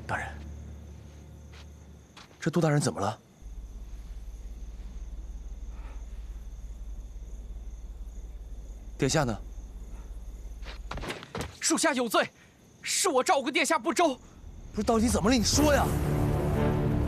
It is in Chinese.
大人，这杜大人怎么了？殿下呢？ 属下有罪，是我照顾殿下不周。 不是，到底怎么了？你说呀！